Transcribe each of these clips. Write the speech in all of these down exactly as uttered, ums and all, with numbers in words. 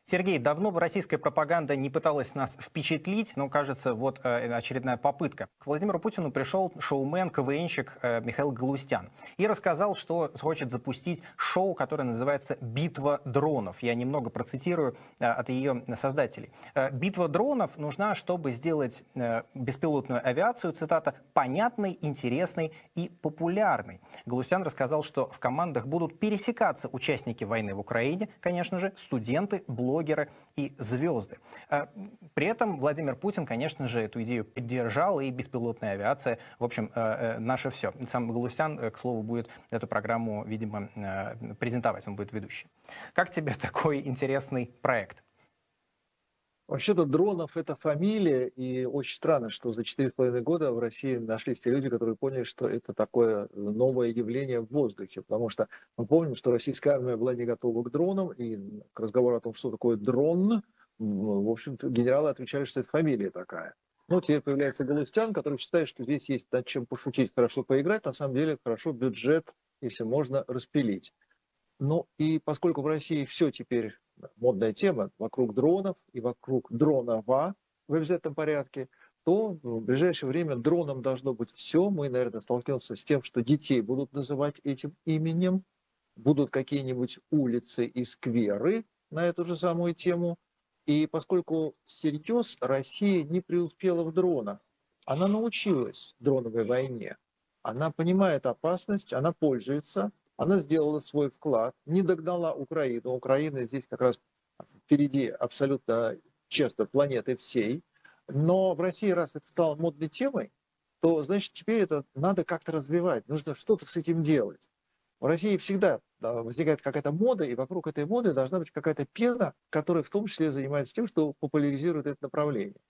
Сергей, давно бы российская пропаганда не пыталась нас впечатлить, но, кажется, вот э, очередная попытка. К Владимиру Путину пришел шоумен, КВНщик э, Михаил Галустян и рассказал, что хочет запустить шоу, которое называется «Битва дронов». Я немного процитирую э, от ее создателей. Э, «Битва дронов нужна, чтобы сделать э, беспилотную авиацию, цитата, понятной, интересной и популярной». Галустян рассказал, что в командах будут пересекаться участники войны в Украине, конечно же, студенты, блогеры, блогеры и звезды. При этом Владимир Путин, конечно же, эту идею поддержал, и беспилотная авиация, в общем, наше все. Сам Галустян, к слову, будет эту программу, видимо, презентовать, он будет ведущим. Как тебе такой интересный проект? Вообще-то Дронов — это фамилия, и очень странно, что за четыре с половиной года в России нашлись те люди, которые поняли, что это такое новое явление в воздухе. Потому что мы помним, что российская армия была не готова к дронам, и к разговору о том, что такое дрон, в общем-то, генералы отвечали, что это фамилия такая. Но теперь появляется Галустян, который считает, что здесь есть над чем пошутить, хорошо поиграть. На самом деле хорошо бюджет, если можно, распилить. Ну и поскольку в России все теперь модная тема вокруг дронов и вокруг дронова в обязательном порядке, то в ближайшее время дроном должно быть все. Мы, наверное, столкнемся с тем, что детей будут называть этим именем, будут какие-нибудь улицы и скверы на эту же самую тему. И поскольку всерьез Россия не преуспела в дронах, она научилась дроновой войне, она понимает опасность, она пользуется, она сделала свой вклад, не догнала Украину. Украина здесь как раз впереди абсолютно честно планеты всей. Но в России, раз это стало модной темой, то, значит, теперь это надо как-то развивать, нужно что-то с этим делать. В России всегда возникает какая-то мода, и вокруг этой моды должна быть какая-то пена, которая в том числе занимается тем, что популяризирует это направление.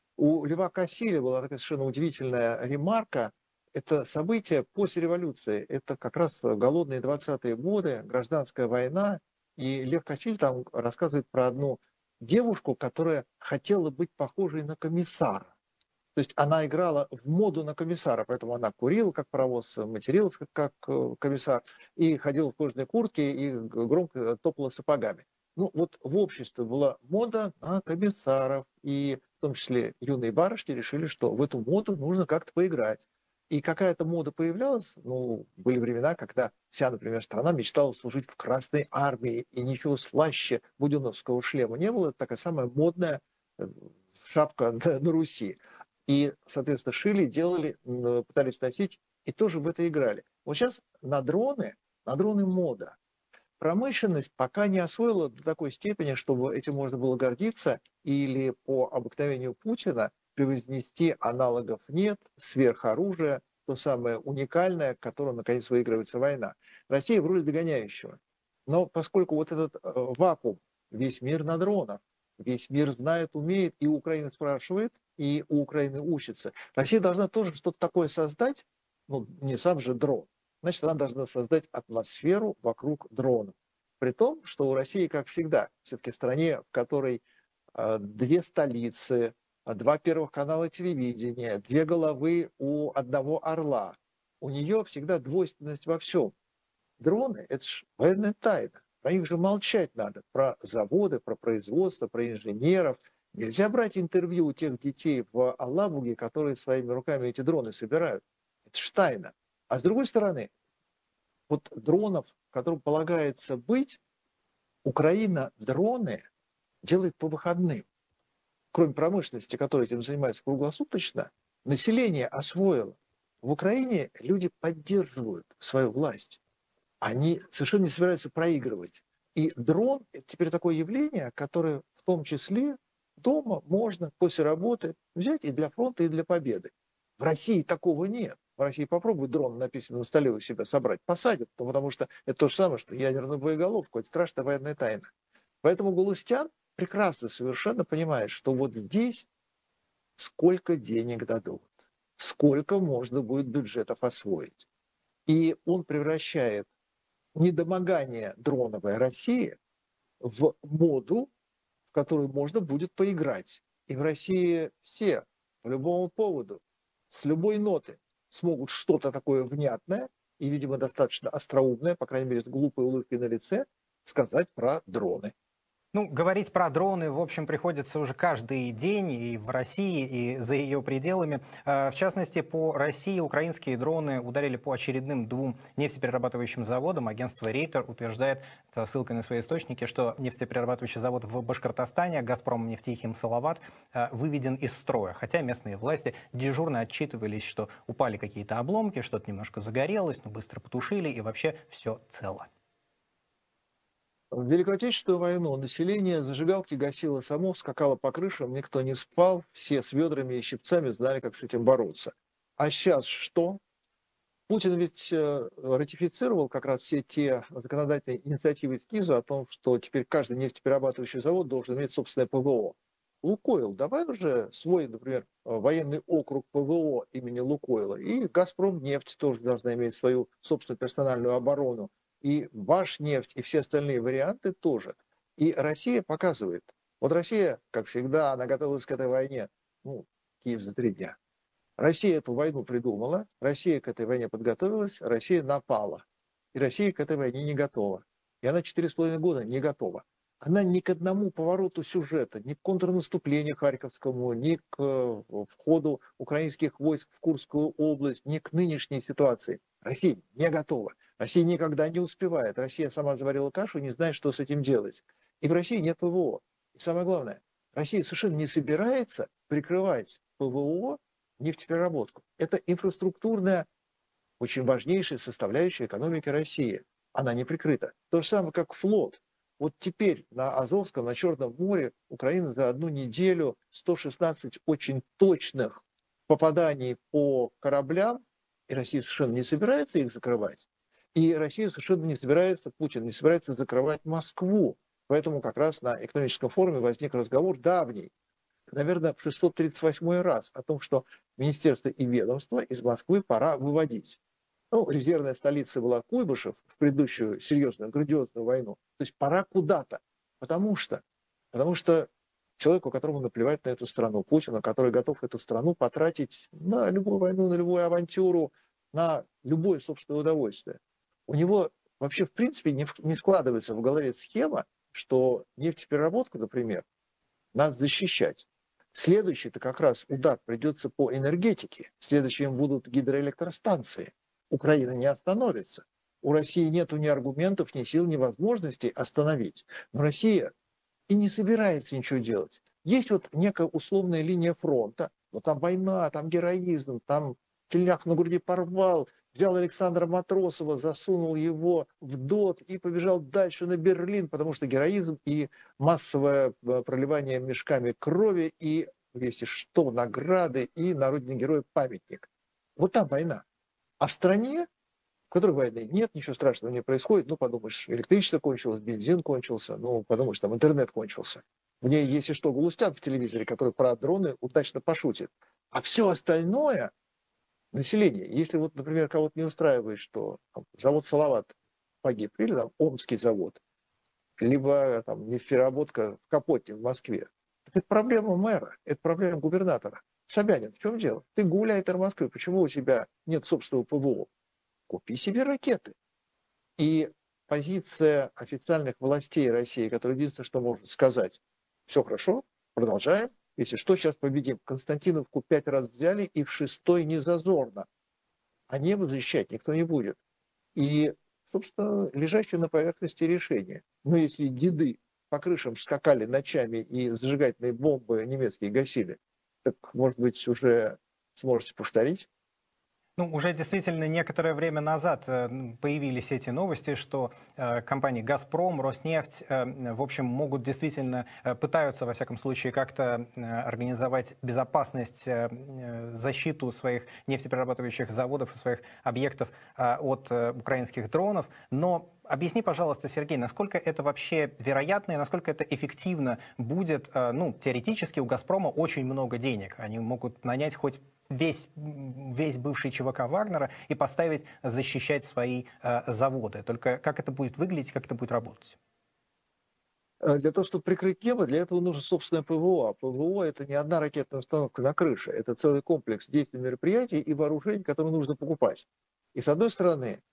У Льва Кассиля была такая совершенно удивительная ремарка. Это событие после революции. Это как раз голодные двадцатые годы, гражданская война. И Лев Кассиль там рассказывает про одну девушку, которая хотела быть похожей на комиссара. То есть она играла в моду на комиссара, поэтому она курила как паровоз, материлась как, как комиссар, и ходила в кожаной куртке и громко топала сапогами. Ну вот в обществе была мода на комиссаров, и в том числе юные барышни решили, что в эту моду нужно как-то поиграть. И какая-то мода появлялась, ну, были времена, когда вся, например, страна мечтала служить в Красной армии, и ничего слаще буденовского шлема не было. Это такая самая модная шапка на, на Руси. И, соответственно, шили, делали, пытались носить, и тоже в это играли. Вот сейчас на дроны, на дроны мода. Промышленность пока не освоила до такой степени, чтобы этим можно было гордиться, или по обыкновению Путина превознести аналогов нет, сверхоружие, то самое уникальное, к которому, наконец, выигрывается война. Россия в роли догоняющего. Но поскольку вот этот э, вакуум, весь мир на дронах, весь мир знает, умеет, и Украина спрашивает, и у Украины учится. Россия должна тоже что-то такое создать, ну, не сам же дрон. Значит, она должна создать атмосферу вокруг дронов. При том, что у России, как всегда, все-таки стране, в которой э, две столицы, два первых канала телевидения, две головы у одного орла, у нее всегда двойственность во всем. Дроны – это же военная тайна. Про них же молчать надо. Про заводы, про производство, про инженеров. Нельзя брать интервью у тех детей в Алабуге, которые своими руками эти дроны собирают. Это ж тайна. А с другой стороны, вот дронов, которым полагается быть, Украина дроны делает по выходным. Кроме промышленности, которая этим занимается круглосуточно, население освоило. В Украине люди поддерживают свою власть. Они совершенно не собираются проигрывать. И дрон – это теперь такое явление, которое в том числе дома можно после работы взять и для фронта, и для победы. В России такого нет. В России попробуй дрон на письменном столе у себя собрать. Посадят, потому что это то же самое, что ядерную боеголовку. Это страшная военная тайна. Поэтому Галустян прекрасно совершенно понимает, что вот здесь сколько денег дадут, сколько можно будет бюджетов освоить. И он превращает недомогание дроновой России в моду, в которую можно будет поиграть. И в России все по любому поводу, с любой ноты смогут что-то такое внятное и, видимо, достаточно остроумное, по крайней мере, с глупой улыбкой на лице, сказать про дроны. Ну, говорить про дроны, в общем, приходится уже каждый день и в России, и за ее пределами. Э, В частности, по России украинские дроны ударили по очередным двум нефтеперерабатывающим заводам. Агентство Рейтер утверждает, со ссылкой на свои источники, что нефтеперерабатывающий завод в Башкортостане, «Газпром» нефтехим «Салават», э, выведен из строя. Хотя местные власти дежурно отчитывались, что упали какие-то обломки, что-то немножко загорелось, но быстро потушили, и вообще все цело. В Великую Отечественную войну население зажигалки гасило само, скакало по крышам, никто не спал, все с ведрами и щипцами знали, как с этим бороться. А сейчас что? Путин ведь э, ратифицировал как раз все те законодательные инициативы снизу о том, что теперь каждый нефтеперерабатывающий завод должен иметь собственное ПВО. Лукойл, давай уже свой, например, э, военный округ ПВО имени Лукойла. И Газпром нефть тоже должна иметь свою собственную персональную оборону. И ваш нефть, и все остальные варианты тоже. И Россия показывает. Вот Россия, как всегда, она готовилась к этой войне. Ну, Киев за три дня. Россия эту войну придумала, Россия к этой войне подготовилась, Россия напала. И Россия к этой войне не готова. И она четыре с половиной года не готова. Она ни к одному повороту сюжета, ни к контрнаступлению Харьковскому, ни к э, входу украинских войск в Курскую область, ни к нынешней ситуации. Россия не готова. Россия никогда не успевает. Россия сама заварила кашу, не знает, что с этим делать. И в России нет ПВО. И самое главное, Россия совершенно не собирается прикрывать ПВО нефтепереработку. Это инфраструктурная, очень важнейшая составляющая экономики России. Она не прикрыта. То же самое, как флот. Вот теперь на Азовском, на Черном море Украина за одну неделю сто шестнадцать очень точных попаданий по кораблям, и Россия совершенно не собирается их закрывать. И Россия совершенно не собирается, Путин не собирается закрывать Москву. Поэтому как раз на экономическом форуме возник разговор давний, наверное, в шестьсот тридцать восьмой раз о том, что министерство и ведомство из Москвы пора выводить. Ну, резервная столица была Куйбышев в предыдущую серьезную, грандиозную войну. То есть пора куда-то. Потому что, потому что человеку, которому наплевать на эту страну, Путину, который готов эту страну потратить на любую войну, на любую авантюру, на любое собственное удовольствие. У него вообще в принципе не, не складывается в голове схема, что нефтепереработку, например, надо защищать. Следующий-то как раз удар придется по энергетике. Следующим будут гидроэлектростанции. Украина не остановится. У России нет ни аргументов, ни сил, ни возможностей остановить. Но Россия и не собирается ничего делать. Есть вот некая условная линия фронта. Но там война, там героизм, там тельняк на груди порвал, взял Александра Матросова, засунул его в ДОТ и побежал дальше на Берлин, потому что героизм и массовое проливание мешками крови, и, если что, награды, и на родине героя памятник. Вот там война. А в стране, в которой войны нет, ничего страшного не происходит, ну, подумаешь, электричество кончилось, бензин кончился, ну, подумаешь, там интернет кончился. В ней, если что, Галустян в телевизоре, который про дроны удачно пошутит. А все остальное население, если вот, например, кого-то не устраивает, что там, завод «Салават» погиб, или там Омский завод, либо там нефтепереработка в Капотне в Москве, так это проблема мэра, это проблема губернатора. Собянин, в чем дело? Ты гауляйтер Москвы, почему у тебя нет собственного ПВО? Купи себе ракеты. И позиция официальных властей России, которая единственное, что может сказать, все хорошо, продолжаем, если что, сейчас победим. Константиновку пять раз взяли, и в шестой не зазорно. А небо защищать никто не будет. И, собственно, лежащее на поверхности решение. Но если деды по крышам скакали ночами и зажигательные бомбы немецкие гасили, так, может быть, уже сможете повторить? Ну, уже действительно некоторое время назад э, появились эти новости, что э, компании «Газпром», «Роснефть», э, в общем, могут действительно, э, пытаются, во всяком случае, как-то э, организовать безопасность, э, э, защиту своих нефтеперерабатывающих заводов и своих объектов э, от э, украинских дронов. Но объясни, пожалуйста, Сергей, насколько это вообще вероятно и насколько это эффективно будет? Э, ну, теоретически у «Газпрома» очень много денег. Они могут нанять хоть весь, весь бывший ЧВК Вагнера и поставить защищать свои э, заводы. Только как это будет выглядеть, как это будет работать? Для того, чтобы прикрыть небо, для этого нужно собственное ПВО. А ПВО – это не одна ракетная установка на крыше. Это целый комплекс действий, мероприятий и вооружений, которые нужно покупать. И с одной стороны,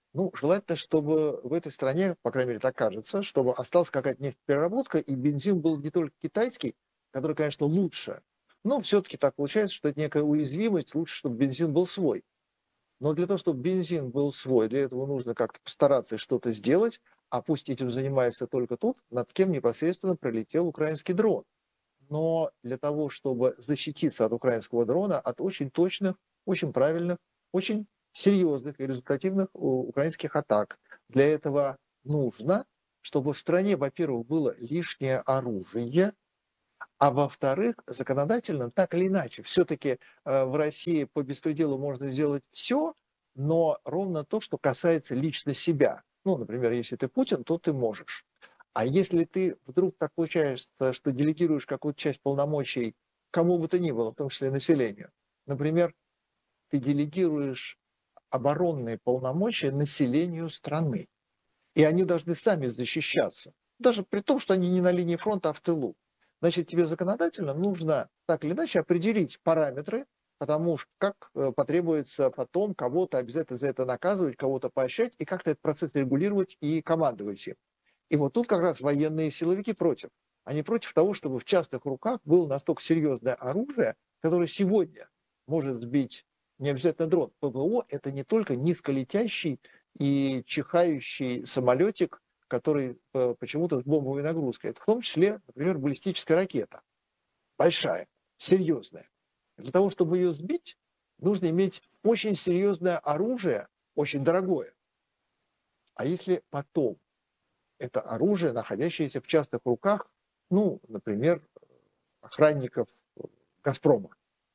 Ну, желательно, чтобы в этой стране, по крайней мере, так кажется, чтобы осталась какая-то нефтепереработка, и бензин был не только китайский, который, конечно, лучше, но все-таки так получается, что это некая уязвимость, лучше, чтобы бензин был свой. Но для того, чтобы бензин был свой, для этого нужно как-то постараться и что-то сделать, а пусть этим занимается только тут, над кем непосредственно пролетел украинский дрон. Но для того, чтобы защититься от украинского дрона, от очень точных, очень правильных, очень серьезных и результативных украинских атак, для этого нужно, чтобы в стране, во-первых, было лишнее оружие, а во-вторых, законодательно, так или иначе, все-таки э, в России по беспределу можно сделать все, но ровно то, что касается лично себя. Ну, например, если ты Путин, то ты можешь. А если ты вдруг так получается, что делегируешь какую-то часть полномочий кому бы то ни было, в том числе населению, например, ты делегируешь оборонные полномочия населению страны, и они должны сами защищаться, даже при том, что они не на линии фронта, а в тылу. Значит, тебе законодательно нужно так или иначе определить параметры, потому что как э, потребуется потом кого-то обязательно за это наказывать, кого-то поощрять, и как-то этот процесс регулировать и командовать им. И вот тут как раз военные силовики против. Они против того, чтобы в частных руках было настолько серьезное оружие, которое сегодня может сбить не обязательно дрон. ПВО – это не только низколетящий и чихающий самолетик, который э, почему-то с бомбовой нагрузкой. Это в том числе, например, баллистическая ракета. Большая, серьезная. Для того, чтобы ее сбить, нужно иметь очень серьезное оружие, очень дорогое. А если потом это оружие, находящееся в частных руках, ну, например, охранников «Газпрома»,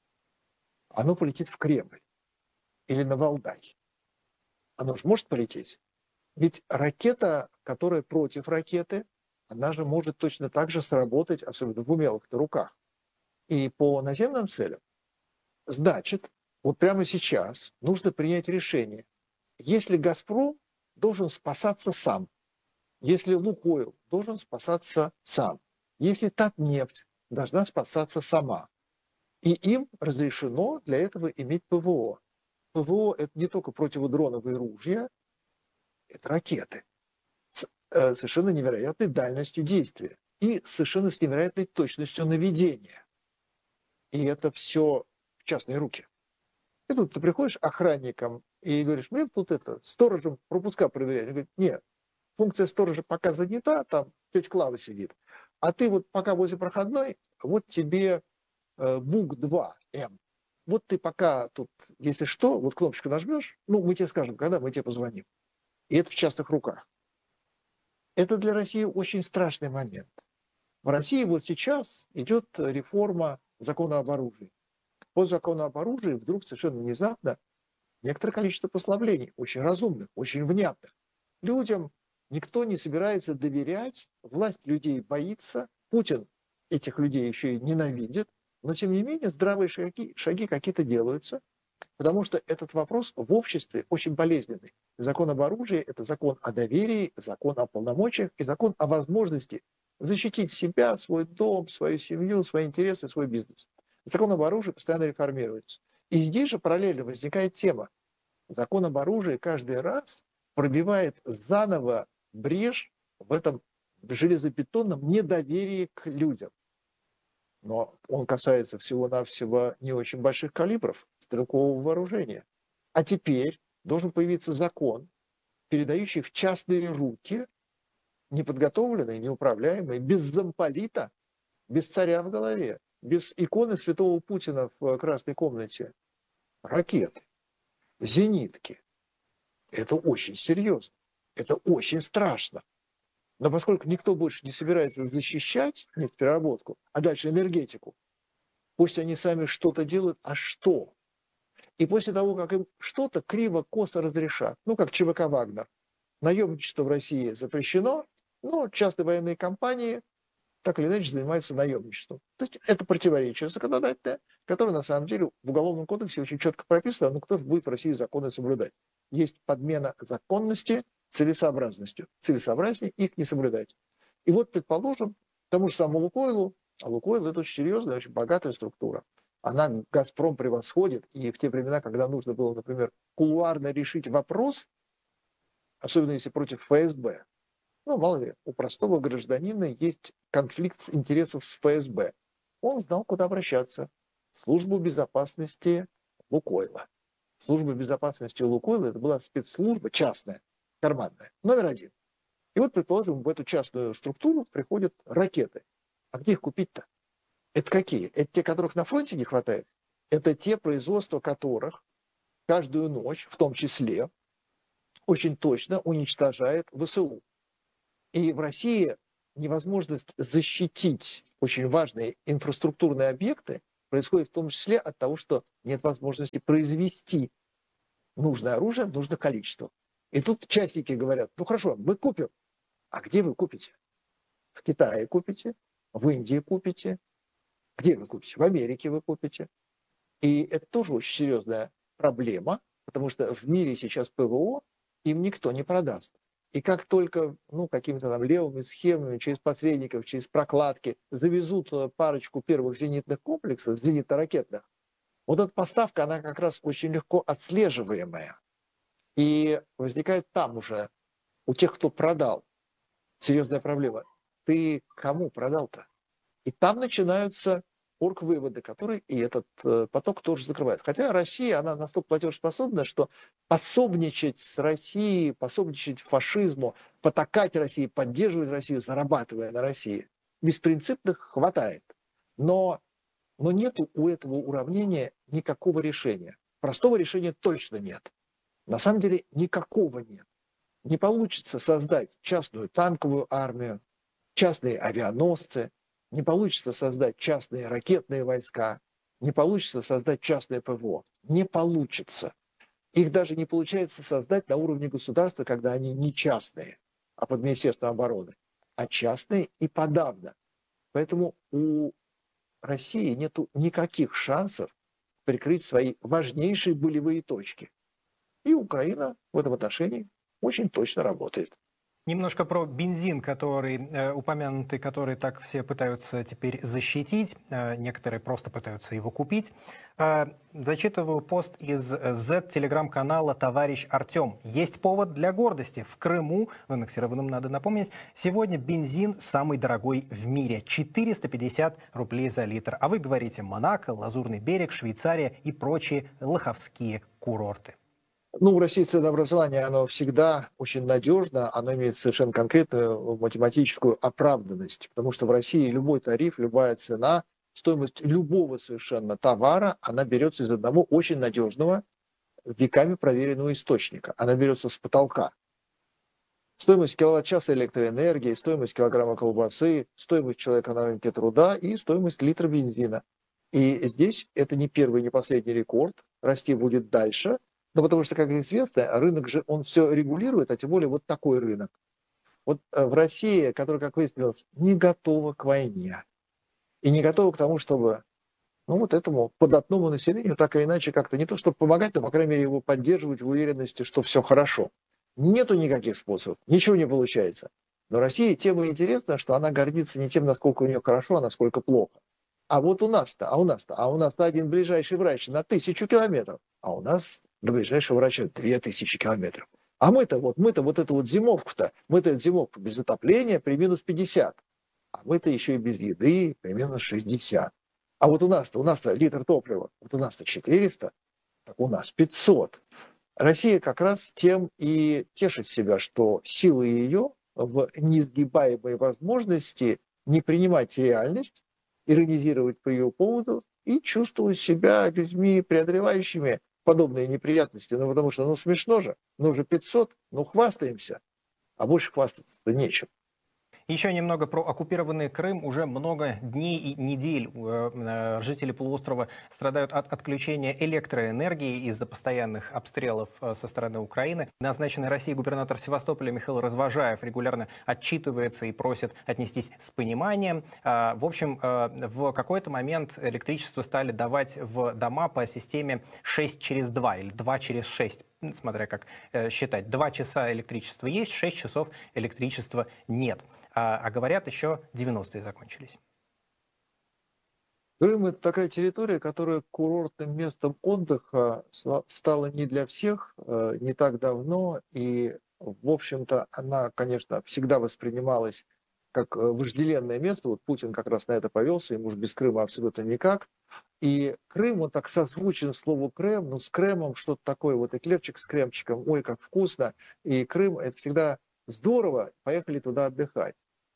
оно полетит в Кремль или на Валдай. Оно же может полететь. Ведь ракета, которая против ракеты, она же может точно так же сработать, особенно в умелых-то руках. И по наземным целям, значит, вот прямо сейчас нужно принять решение. Если «Газпром» должен спасаться сам, если «Лукойл» должен спасаться сам, если «Татнефть» должна спасаться сама, и им разрешено для этого иметь ПВО. ПВО – это не только противодроновые ружья, это ракеты с э, совершенно невероятной дальностью действия и совершенно с невероятной точностью наведения. И это все в частные руки. И тут ты приходишь охранником и говоришь, мне тут это, сторожем пропуска проверять. Он говорит, нет, функция сторожа пока занята, там тетя Клава сидит. А ты вот пока возле проходной, вот тебе э, бук два эм. Вот ты пока тут, если что, вот кнопочку нажмешь, ну, мы тебе скажем, когда мы тебе позвоним. И это в частных руках. Это для России очень страшный момент. В России вот сейчас идет реформа закона об оружии. По закону об оружии вдруг совершенно внезапно некоторое количество послаблений, очень разумных, очень внятных. Людям никто не собирается доверять, власть людей боится, Путин этих людей еще и ненавидит, но тем не менее здравые шаги, шаги какие-то делаются, потому что этот вопрос в обществе очень болезненный. Закон об оружии – это закон о доверии, закон о полномочиях и закон о возможности защитить себя, свой дом, свою семью, свои интересы, свой бизнес. Закон об оружии постоянно реформируется. И здесь же параллельно возникает тема. Закон об оружии каждый раз пробивает заново брешь в этом железобетонном недоверии к людям. Но он касается всего-навсего не очень больших калибров стрелкового вооружения. А теперь должен появиться закон, передающий в частные руки неподготовленные, неуправляемые, без замполита, без царя в голове, без иконы святого Путина в красной комнате, ракеты, зенитки. Это очень серьезно. Это очень страшно. Но поскольку никто больше не собирается защищать нефтепереработку, а дальше энергетику, пусть они сами что-то делают, а что? И после того, как им что-то криво-косо разрешат, ну, как ЧВК «Вагнер», наемничество в России запрещено, но частные военные компании так или иначе занимаются наемничеством. То есть это противоречие законодательное, которое на самом деле в Уголовном кодексе очень четко прописано, но кто же будет в России законы соблюдать? Есть подмена законности целесообразностью. Целесообразнее их не соблюдать. И вот, предположим, тому же самому Лукойлу, а Лукойл это очень серьезная, очень богатая структура. Она Газпром превосходит, и в те времена, когда нужно было, например, кулуарно решить вопрос, особенно если против ФСБ. Ну, мало ли, у простого гражданина есть конфликт интересов с ФСБ. Он знал, куда обращаться. В службу безопасности Лукойла. Служба безопасности Лукойла — это была спецслужба частная, карманная, номер один. И вот, предположим, в эту частную структуру приходят ракеты. А где их купить-то? Это какие? Это те, которых на фронте не хватает? Это те, производства которых каждую ночь, в том числе, очень точно уничтожает ВСУ. И в России невозможность защитить очень важные инфраструктурные объекты происходит в том числе от того, что нет возможности произвести нужное оружие в нужных количествах. И тут частники говорят: ну хорошо, мы купим. А где вы купите? В Китае купите, в Индии купите. Где вы купите? В Америке вы купите. И это тоже очень серьезная проблема, потому что в мире сейчас ПВО им никто не продаст. И как только ну, какими-то там левыми схемами, через посредников, через прокладки завезут парочку первых зенитных комплексов, зенитно-ракетных, вот эта поставка, она как раз очень легко отслеживаемая. И возникает там уже у тех, кто продал, серьезная проблема. Ты кому продал-то? И там начинаются оргвыводы, которые и этот э, поток тоже закрывают. Хотя Россия, она настолько платежеспособна, что пособничать с Россией, пособничать фашизму, потакать России, поддерживать Россию, зарабатывая на России, беспринципных хватает. Но, но нет у этого уравнения никакого решения. Простого решения точно нет. На самом деле никакого нет. Не получится создать частную танковую армию, частные авианосцы, не получится создать частные ракетные войска, не получится создать частное ПВО. Не получится. Их даже не получается создать на уровне государства, когда они не частные, а под Министерством обороны, а частные и подавно. Поэтому у России нет никаких шансов прикрыть свои важнейшие болевые точки. И Украина в этом отношении очень точно работает. Немножко про бензин, который э, упомянутый, который так все пытаются теперь защитить. Э, некоторые просто пытаются его купить. Э, зачитываю пост из Z-телеграм-канала «Товарищ Артем». Есть повод для гордости. В Крыму, в аннексированном, надо напомнить, сегодня бензин самый дорогой в мире. четыреста пятьдесят рублей за литр. А вы говорите Монако, Лазурный берег, Швейцария и прочие лоховские курорты. Ну, в России ценообразование, оно всегда очень надежно, оно имеет совершенно конкретную математическую оправданность, потому что в России любой тариф, любая цена, стоимость любого совершенно товара, она берется из одного очень надежного, веками проверенного источника. Она берется с потолка. Стоимость киловатт-часа электроэнергии, стоимость килограмма колбасы, стоимость человека на рынке труда и стоимость литра бензина. И здесь это не первый, не последний рекорд, расти будет дальше. Ну, потому что, как известно, рынок же, он все регулирует, а тем более вот такой рынок. Вот в России, которая, как выяснилось, не готова к войне. И не готова к тому, чтобы, ну, вот этому податному населению так или иначе как-то не то, чтобы помогать, но, по крайней мере, его поддерживать в уверенности, что все хорошо. Нету никаких способов, ничего не получается. Но России тем и интересно, что она гордится не тем, насколько у нее хорошо, а насколько плохо. А вот у нас-то, а у нас-то, а у нас-то один ближайший врач на тысячу километров, а у нас до ближайшего врача две тысячи километров. А мы-то вот, мы-то вот эту вот зимовку-то, мы-то эту зимовку без отопления при минус пятьдесят, а мы-то еще и без еды при минус шестьдесят. А вот у нас-то, у нас-то литр топлива, вот у нас-то четыреста, так у нас пятьсот. Россия как раз тем и тешит себя, что силы ее в неизгибаемой возможности не принимать реальность, иронизировать по ее поводу и чувствовать себя людьми, преодолевающими подобные неприятности. Ну, потому что, ну, смешно же, ну, уже пятьсот, ну, хвастаемся, а больше хвастаться-то нечем. Еще немного про оккупированный Крым. Уже много дней и недель жители полуострова страдают от отключения электроэнергии из-за постоянных обстрелов со стороны Украины. Назначенный Россией губернатор Севастополя Михаил Развожаев регулярно отчитывается и просит отнестись с пониманием. В общем, в какой-то момент электричество стали давать в дома по системе шесть через два или два через шесть. Смотря как считать. Два часа электричества есть, шесть часов электричества нет. А, а говорят, еще девяностые закончились. Крым — это такая территория, которая курортным местом отдыха стала не для всех, не так давно. И в общем-то, она, конечно, всегда воспринималась как вожделенное место. Вот Путин как раз на это повелся, ему же без Крыма абсолютно никак. И Крым, он так созвучен слову Крем, но с кремом что-то такое, вот эклерчик с кремчиком, ой, как вкусно. И Крым, это всегда здорово, поехали туда отдыхать.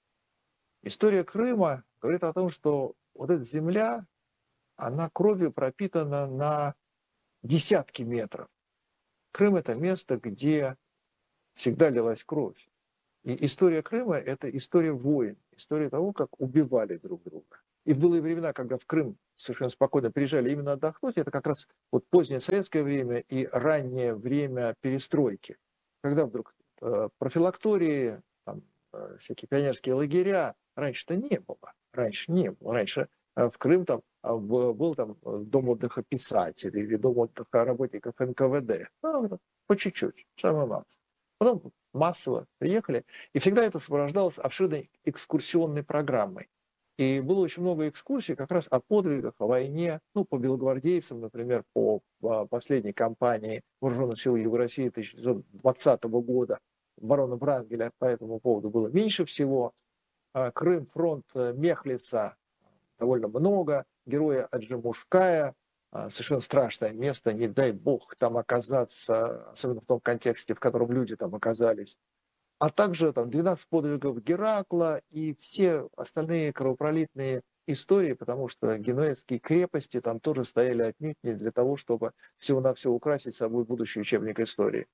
История Крыма говорит о том, что вот эта земля, она кровью пропитана на десятки метров. Крым – это место, где всегда лилась кровь. И история Крыма – это история войн, история того, как убивали друг друга. И в былые времена, когда в Крым совершенно спокойно приезжали именно отдохнуть, это как раз вот позднее советское время и раннее время перестройки, когда вдруг э, профилактории, там, э, всякие пионерские лагеря, раньше-то не было. Раньше не было. Раньше э, в Крым там, э, был там, дом отдыха писателей или дом отдыха работников эн ка вэ дэ. Ну, по чуть-чуть, самое малое. Потом массово приехали, и всегда это сопровождалось обширной экскурсионной программой. И было очень много экскурсий как раз о подвигах, о войне, ну, по белогвардейцам, например, по последней кампании Вооруженных сил Юга России тысяча девятьсот двадцатого года. Барона Врангеля по этому поводу было меньше всего. Крым, фронт Мехлица довольно много. Героя Аджимушкая, совершенно страшное место, не дай бог там оказаться, особенно в том контексте, в котором люди там оказались. А также там двенадцать подвигов Геракла и все остальные кровопролитные истории, потому что генуэзские крепости там тоже стояли отнюдь не для того, чтобы всего-навсего украсить собой будущий учебник истории.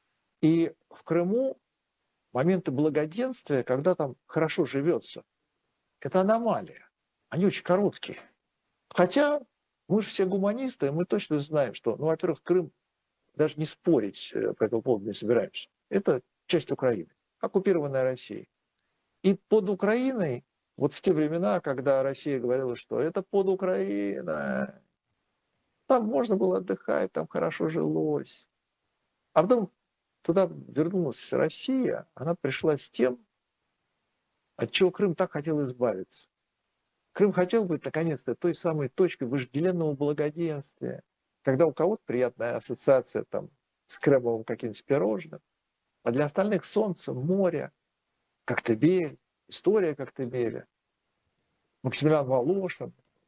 И в Крыму моменты благоденствия, когда там хорошо живется, это аномалия. Они очень короткие. Хотя мы же все гуманисты, мы точно знаем, что, ну, во-первых, Крым, даже не спорить по этому поводу не собираемся. Это часть Украины, оккупированная Россией. И под Украиной, вот в те времена, когда Россия говорила, что это под Украиной, там можно было отдыхать, там хорошо жилось. А потом туда вернулась Россия, она пришла с тем, от чего Крым так хотел избавиться. Крым хотел быть, наконец-то, той самой точкой вожделенного благоденствия, когда у кого-то приятная ассоциация там, с кремовым каким-нибудь пирожным, а для остальных солнце, море, Коктебель, история Коктебеля, Максимилиан Волошин,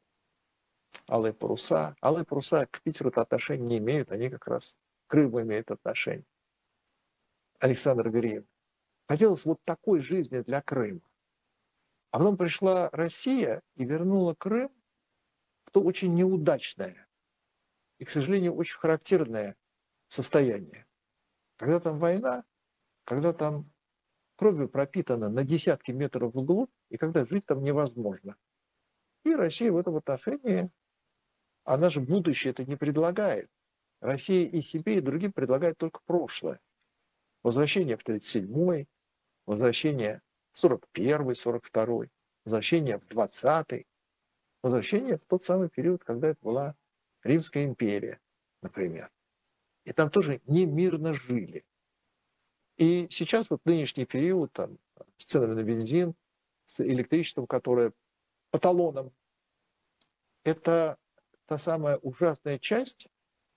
Алые паруса. Алые паруса к Питеру-то отношения не имеют, они как раз к Крыму имеют отношение. Александр Грин. Хотелось вот такой жизни для Крыма. А потом пришла Россия и вернула Крым в то очень неудачное и, к сожалению, очень характерное состояние. Когда там война, когда там кровью пропитано на десятки метров вглубь, и когда жить там невозможно. И Россия в этом отношении, она же будущее это не предлагает. Россия и себе, и другим предлагает только прошлое. Возвращение в тридцать седьмой, возвращение в сорок первый, сорок второй, возвращение в двадцатый, возвращение в тот самый период, когда это была Римская империя, например. И там тоже не мирно жили. И сейчас вот нынешний период там, с ценами на бензин, с электричеством, которое по талонам, это та самая ужасная часть,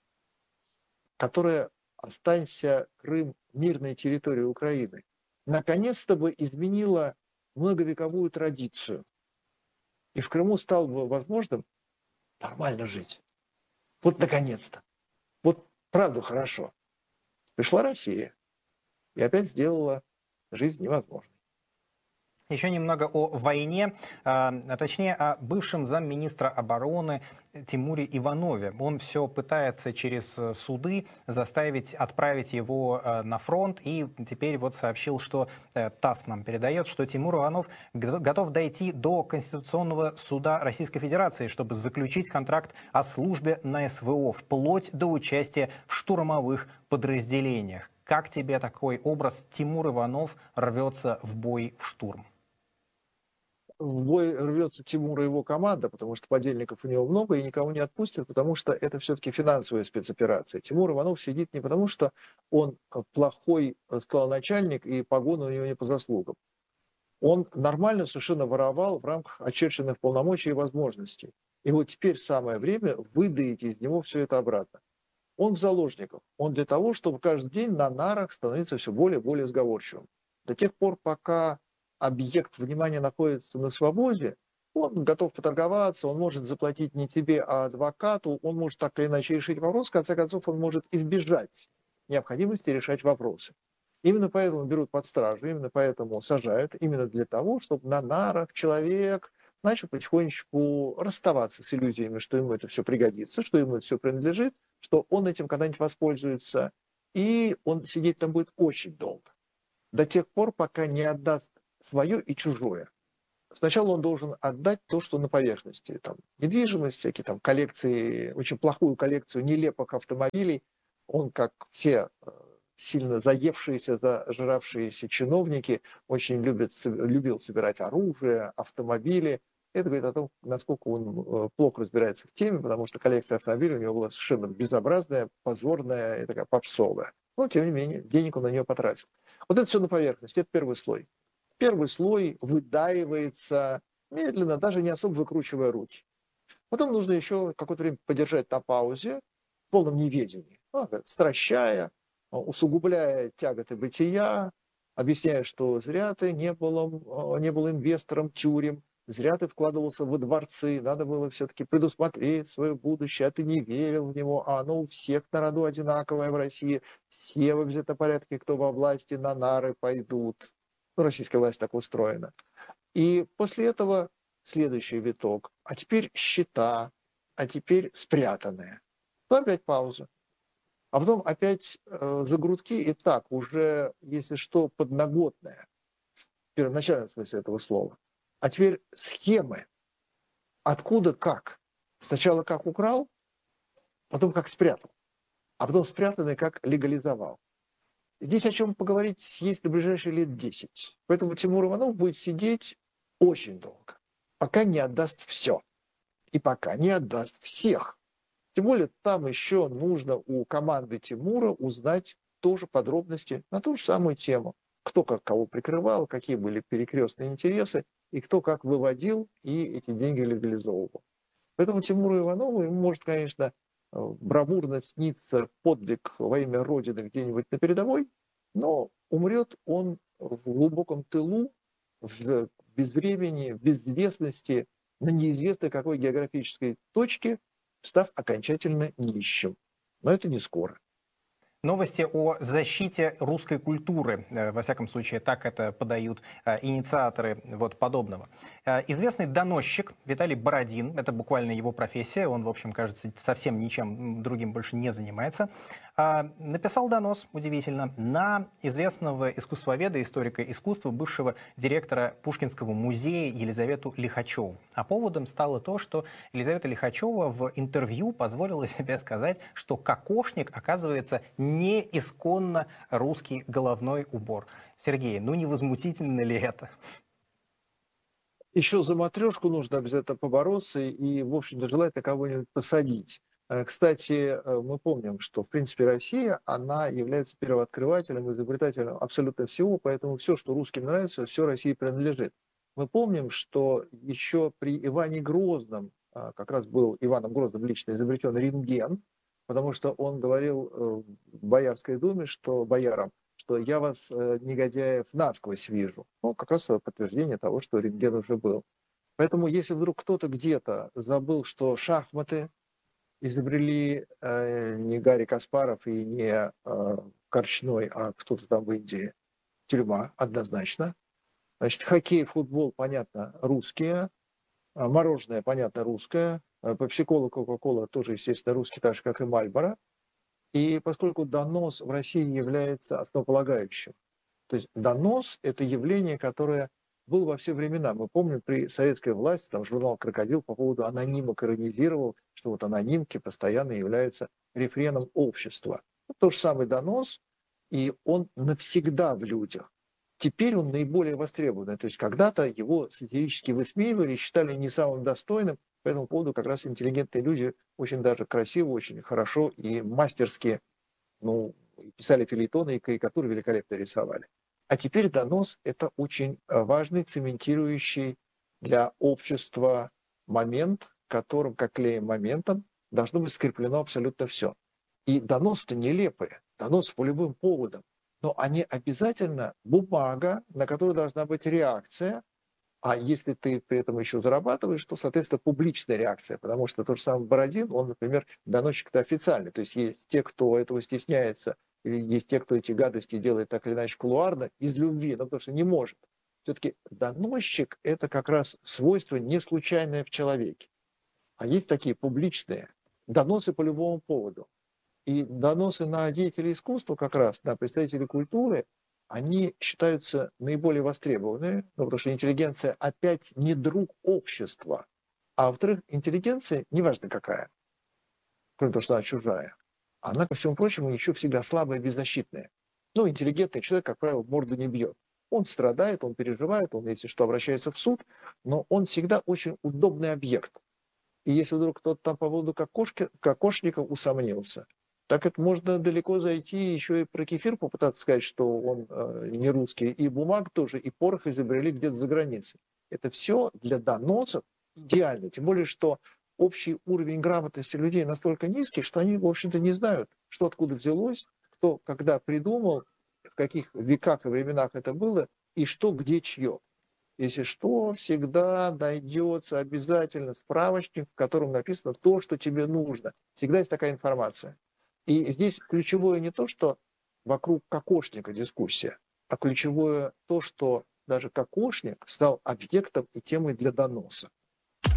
которая, останься Крым мирной территорией Украины, наконец-то бы изменила многовековую традицию. И в Крыму стало бы возможным нормально жить. Вот наконец-то. Вот правда хорошо. Пришла Россия и опять сделала жизнь невозможной. Еще немного о войне, а точнее о бывшем замминистра обороны Тимуре Иванове. Он все пытается через суды заставить отправить его на фронт. И теперь вот сообщил, что ТАСС нам передает, что Тимур Иванов готов дойти до Конституционного суда Российской Федерации, чтобы заключить контракт о службе на эс вэ о, вплоть до участия в штурмовых подразделениях. Как тебе такой образ? Тимур Иванов рвется в бой в штурм. В бой рвется Тимур и его команда, потому что подельников у него много и никого не отпустят, потому что это все-таки финансовая спецоперация. Тимур Иванов сидит не потому, что он плохой столоначальник и погоны у него не по заслугам. Он нормально совершенно воровал в рамках очерченных полномочий и возможностей. И вот теперь самое время выдаить из него все это обратно. он в заложниках. Он для того, чтобы каждый день на нарах становиться все более и более сговорчивым. До тех пор, пока объект внимания находится на свободе, он готов поторговаться, он может заплатить не тебе, а адвокату, он может так или иначе решить вопрос, в конце концов он может избежать необходимости решать вопросы. Именно поэтому берут под стражу, именно поэтому сажают, именно для того, чтобы на нарах человек начал потихонечку расставаться с иллюзиями, что ему это все пригодится, что ему это все принадлежит, что он этим когда-нибудь воспользуется, и он сидеть там будет очень долго. До тех пор, пока не отдаст свое и чужое. Сначала он должен отдать то, что на поверхности. Там, недвижимость, всякие там коллекции, очень плохую коллекцию нелепых автомобилей. Он, как все сильно заевшиеся, зажравшиеся чиновники, очень любит, любил собирать оружие, автомобили. Это говорит о том, насколько он плохо разбирается в теме, потому что коллекция автомобилей у него была совершенно безобразная, позорная и такая попсовая. Но, тем не менее, денег он на нее потратил. Вот это все на поверхности, это первый слой. Первый слой выдаивается медленно, даже не особо выкручивая руки. Потом нужно еще какое-то время подержать на паузе, в полном неведении, стращая, усугубляя тяготы бытия, объясняя, что зря ты не был, не был инвестором тюрем, зря ты вкладывался во дворцы, надо было все-таки предусмотреть свое будущее, а ты не верил в него, а оно у всех на роду одинаковое в России, все в обязательном порядке, кто во власти, на нары пойдут. Ну, российская власть так устроена. И после этого следующий виток. А теперь счета, а теперь спрятанные. То опять пауза. А потом опять э, за грудки и так уже, если что, подноготное. В первоначальном смысле этого слова. А теперь схемы. Откуда, как. Сначала как украл, потом как спрятал. А потом спрятанное как легализовал. Здесь о чем поговорить есть на ближайшие лет десять. Поэтому Тимур Иванов будет сидеть очень долго, пока не отдаст все. И пока не отдаст всех. Тем более там еще нужно у команды Тимура узнать тоже подробности на ту же самую тему. Кто как кого прикрывал, какие были перекрестные интересы, и кто как выводил и эти деньги легализовывал. Поэтому Тимуру Иванову ему может, конечно, бравурно снится подвиг во имя Родины где-нибудь на передовой, но умрет он в глубоком тылу, в безвремени, в безвестности, на неизвестной какой географической точке, став окончательно нищим. Но это не скоро. Новости о защите русской культуры, во всяком случае, так это подают инициаторы вот подобного. Известный доносчик Виталий Бородин, это буквально его профессия, он, в общем, кажется, совсем ничем другим больше не занимается, написал донос, удивительно, на известного искусствоведа, историка искусства, бывшего директора Пушкинского музея Елизавету Лихачеву. А поводом стало то, что Елизавета Лихачева в интервью позволила себе сказать, что кокошник, оказывается, не исконно русский головной убор. Сергей, ну не возмутительно ли это? Еще за матрешку нужно обязательно побороться и, в общем-то, желательно кого-нибудь посадить. Кстати, мы помним, что, в принципе, Россия, она является первооткрывателем, изобретателем абсолютно всего, поэтому все, что русским нравится, все России принадлежит. Мы помним, что еще при Иване Грозном, как раз был Иваном Грозным лично изобретен рентген, потому что он говорил в Боярской думе, что боярам, что я вас, негодяев, насквозь вижу. Ну, как раз подтверждение того, что рентген уже был. Поэтому, если вдруг кто-то где-то забыл, что шахматы изобрели э, не Гарри Каспаров и не э, Корчной, а кто-то там в Индии, тюрьма, однозначно. Значит, хоккей, футбол, понятно, русские. Мороженое, понятно, русское. Пепси-кола, кока-кола тоже, естественно, русский, так же, как и Мальборо. И поскольку донос в России является основополагающим, то есть донос – это явление, которое было во все времена. Мы помним, при советской власти там журнал «Крокодил» по поводу анонимок иронизировал, что вот анонимки постоянно являются рефреном общества. Тот же самый донос, и он навсегда в людях. Теперь он наиболее востребованный. То есть когда-то его сатирически высмеивали, считали не самым достойным. По этому поводу как раз интеллигентные люди очень даже красиво, очень хорошо и мастерски ну, писали фельетоны и карикатуры великолепно рисовали. А теперь донос – это очень важный, цементирующий для общества момент, которым, как клеем моментом, должно быть скреплено абсолютно все. И доносы-то нелепые, доносы по любым поводам. Но они обязательно бумага, на которой должна быть реакция. А если ты при этом еще зарабатываешь, то, соответственно, публичная реакция. Потому что тот же самый Бородин, он, например, доносчик-то официальный. То есть есть те, кто этого стесняется, или есть те, кто эти гадости делает так или иначе кулуарно, из любви, но потому что не может. Все-таки доносчик – это как раз свойство не случайное в человеке. А есть такие публичные доносы по любому поводу. И доносы на деятелей искусства, как раз на представителей культуры, они считаются наиболее востребованными, ну, потому что интеллигенция опять не друг общества. А во-вторых, интеллигенция, неважно какая, кроме того, что она чужая, она, ко всему прочему, еще всегда слабая и беззащитная. Ну, интеллигентный человек, как правило, в морду не бьет. Он страдает, он переживает, он, если что, обращается в суд, но он всегда очень удобный объект. И если вдруг кто-то там по поводу кокошки, кокошника усомнился, так это можно далеко зайти, еще и про кефир попытаться сказать, что он э, не русский, и бумаг тоже, и порох изобрели где-то за границей. Это все для доносов идеально. Тем более, что общий уровень грамотности людей настолько низкий, что они, в общем-то, не знают, что откуда взялось, кто когда придумал, в каких веках и временах это было, и что где чье. Если что, всегда найдется обязательно справочник, в котором написано то, что тебе нужно. Всегда есть такая информация. И здесь ключевое не то, что вокруг кокошника дискуссия, а ключевое то, что даже кокошник стал объектом и темой для доноса.